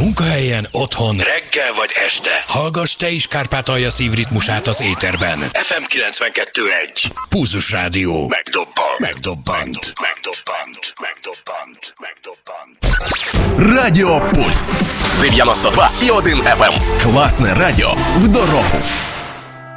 Munkahelyen, otthon, reggel vagy este. Hallgass te is Kárpátalja szívritmusát az éterben. FM 92.1. Pulzus Rádió. Megdobbant. Радіо Пульс. 91,1 FM. Класне радіо в дорогу.